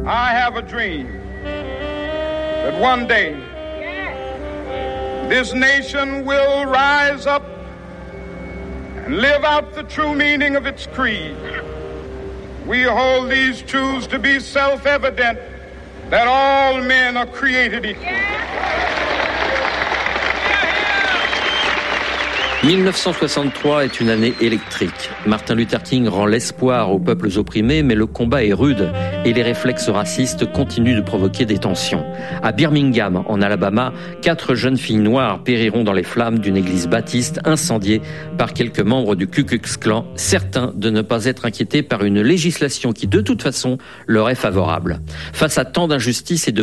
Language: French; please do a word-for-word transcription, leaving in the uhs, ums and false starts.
I have a dream that one day this nation will rise up and live out the true meaning of its creed. We hold these truths to be self-evident, that all men are created equal. dix-neuf cent soixante-trois est une année électrique. Martin Luther King rend l'espoir aux peuples opprimés, mais le combat est rude et les réflexes racistes continuent de provoquer des tensions. À Birmingham, en Alabama, quatre jeunes filles noires périront dans les flammes d'une église baptiste incendiée par quelques membres du Ku Klux Klan, certains de ne pas être inquiétés par une législation qui, de toute façon, leur est favorable. Face à tant d'injustices et de